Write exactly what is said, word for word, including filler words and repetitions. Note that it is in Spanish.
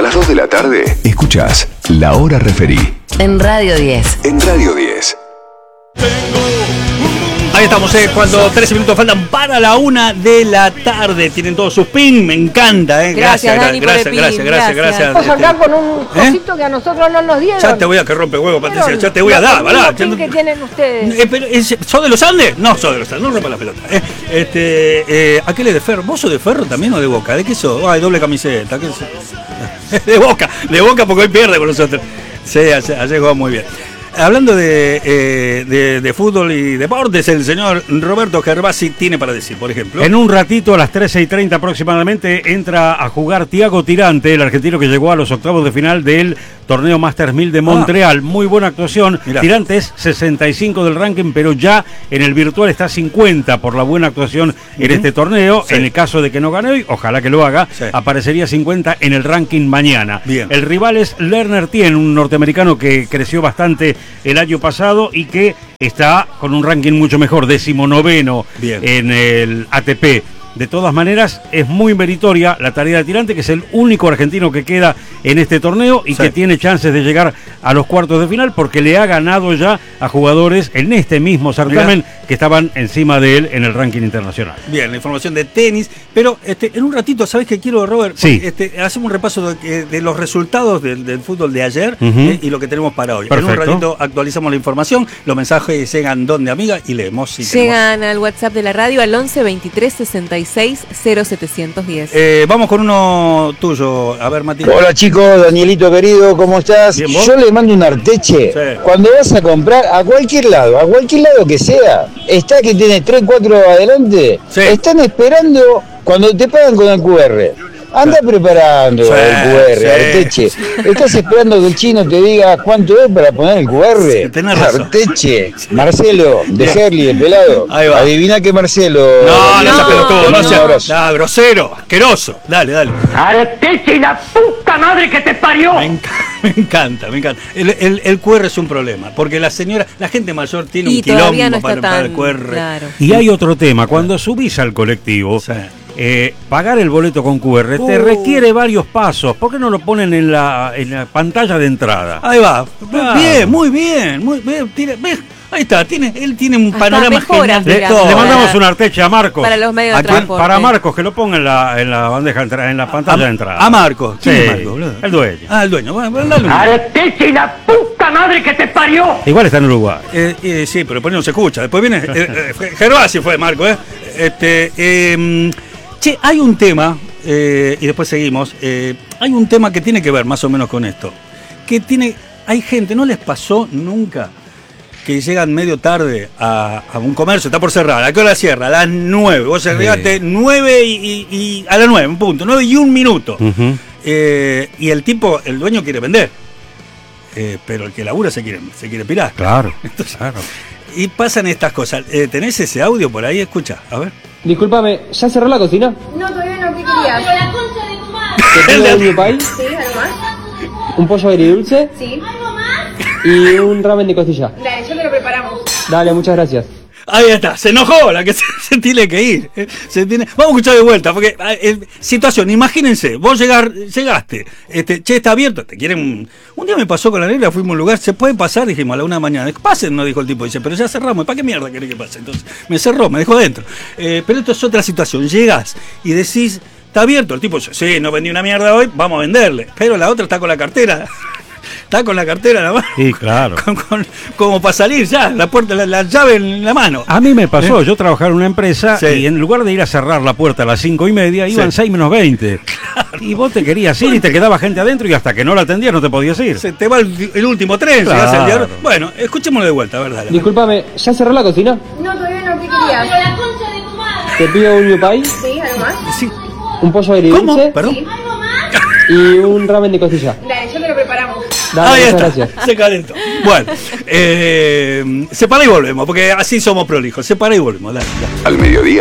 Hasta las dos de la tarde, escuchás La Hora Referí. En Radio diez. En Radio diez. Ahí estamos, eh, cuando trece minutos faltan para la una de la tarde. Tienen todos sus pin, me encanta, eh. Gracias, Gracias, Dani, gracias, por el gracias, pin, gracias, gracias. gracias. Vamos a Este, acá con un cosito ¿eh? que a nosotros no nos dieron. Ya te voy a que rompe huevo, Patricia, ya te voy a dar, ¿verdad? ¿Qué que tienen ustedes? Eh, pero, es- ¿Sos de los Andes? No, sos de los Andes, no rompa la pelota. Eh, este, eh, ¿a qué le de Ferro? ¿Vos sos de Ferro también o de Boca? ¿De qué sos? Ay, doble camiseta. ¿Qué sos? De Boca, de Boca porque hoy pierde con nosotros. Sí, ayer, ayer jugó muy bien. Hablando de, eh, de, de fútbol y deportes, el señor Roberto Gervasi tiene para decir, por ejemplo. En un ratito, a las trece y treinta aproximadamente, entra a jugar Thiago Tirante, el argentino que llegó a los octavos de final del torneo Masters mil de Montreal. Ah. Muy buena actuación. Mirá. Tirante es sesenta y cinco del ranking, pero ya en el virtual está cincuenta por la buena actuación uh-huh. en este torneo. Sí. En el caso de que no gane hoy, ojalá que lo haga, sí. aparecería cincuenta en el ranking mañana. Bien. El rival es Lerner Tien, un norteamericano que creció bastante el año pasado y que está con un ranking mucho mejor, decimonoveno en el A T P. De todas maneras, es muy meritoria la tarea de Tirante, que es el único argentino que queda en este torneo y sí. que tiene chances de llegar a los cuartos de final porque le ha ganado ya a jugadores en este mismo certamen Mirá. que estaban encima de él en el ranking internacional. Bien, la información de tenis, pero este, en un ratito, ¿sabes qué quiero, Robert? Sí. Este, hacemos un repaso de, de los resultados del, del fútbol de ayer uh-huh. eh, y lo que tenemos para hoy. Perfecto. En un ratito actualizamos la información, los mensajes llegan donde, amiga, y leemos. Si llegan tenemos. al WhatsApp de la radio al once veintitrés sesenta y seis cero setecientos diez. Eh, vamos con uno tuyo. A ver, Mati. Hola chicos, Danielito querido, ¿cómo estás? Bien, Yo le mando un arteche. Sí. Cuando vas a comprar a cualquier lado, a cualquier lado que sea, está que tiene tres, cuatro adelante, sí. están esperando cuando te pagan con el cu erre. Anda sí. preparando sí, el cu erre, sí. Arteche. Estás esperando que el chino te diga cuánto es para poner el cu erre. Sí, tenés razón. Arteche, Marcelo, de Herli, de pelado. Ahí va. Adivina que Marcelo. No, no, no, pelotudo, no, no, sea no, grosero, asqueroso. Dale, dale. Arteche y la puta madre que te parió. Me, enc me encanta, me encanta. El, el, el cu erre es un problema, porque la señora, la gente mayor tiene y un quilombo no para, tan, para el cu erre. Claro. Y hay otro tema, cuando subís al colectivo. Sí. Eh, pagar el boleto con cu erre uh. te requiere varios pasos. ¿Por qué no lo ponen en la, en la pantalla de entrada? Ahí va. Ah. Bien, muy bien. Muy bien. Tira, ves, ahí está. Tiene, él tiene un Hasta panorama genial. Le, le mandamos un arteche a Marcos. Para los medios de transporte. Para Marcos, que lo ponga en la, en la bandeja, en la pantalla a, de entrada. A Marcos. Sí, es Marcos, el dueño. Ah, el dueño. Bueno, dale un... Arteche y la puta madre que te parió. Igual está en Uruguay. Eh, eh, sí, pero después no se escucha. Después viene. Eh, eh, Gervasi fue Marcos, ¿eh? Este. Eh, Che, hay un tema, eh, y después seguimos, eh, hay un tema que tiene que ver más o menos con esto. Que tiene, hay gente, ¿no les pasó nunca que llegan medio tarde a, a un comercio? Está por cerrar, ¿a qué hora cierra? A las nueve. Vos llegaste sí. nueve y, y, y a las nueve, un punto, nueve y un minuto. Uh-huh. eh, y el tipo, el dueño quiere vender, eh, pero el que labura se quiere, se quiere pirar. Claro, Entonces, claro. Y pasan estas cosas. Eh, ¿Tenés ese audio por ahí? Escucha, a ver. Disculpame, ¿ya cerró la cocina? No, todavía no, ¿qué querías? Pero la concha de tu madre. ¿Te pido un new pie? Sí, ¿algo más? ¿Un pollo agridulce? Sí. ¿Algo más? Y un ramen de costilla. Dale, ya te lo preparamos. Dale, muchas gracias. Ahí está, se enojó la que se, se tiene que ir. Se tiene... Vamos a escuchar de vuelta, porque eh, situación, imagínense, vos llegar, llegaste, este, che, está abierto, te quieren. Un, un día me pasó con la negra, fuimos a un lugar, se puede pasar, dijimos a la una de la mañana, pasen, no dijo el tipo, dice, pero ya cerramos, ¿para qué mierda querés que pase? Entonces, me cerró, me dejó adentro. Eh, pero esto es otra situación, llegás y decís, está abierto, el tipo dice, sí, no vendí una mierda hoy, vamos a venderle, pero la otra está con la cartera. Está con la cartera nada más. Sí, claro. Con, con, como para salir ya, la puerta, la, la llave en la mano. A mí me pasó, ¿Eh? yo trabajaba en una empresa sí. y en lugar de ir a cerrar la puerta a las cinco y media, iban sí. seis menos veinte. Claro. Y vos te querías ir y te quedaba gente adentro y hasta que no la atendías no te podías ir. Se te va el, el último tren, claro. el diablo. Bueno, escuchémoslo de vuelta, ¿verdad? Disculpame, ¿ya cerró la cocina? No, todavía no, ¿qué querías? Pero la concha de tu madre. ¿Te pido un new pie? Sí, ¿algo más? Sí. ¿Un pollo agridulce? ¿Cómo? ¿Perdón? Sí. ¿Algo más? Y un ramen de costilla. Dale, ya te lo preparamos. Dale, ahí está, gracias. Se calentó. Bueno, eh, separa y volvemos, porque así somos prolijos. Separa y volvemos. Dale, dale. Al mediodía.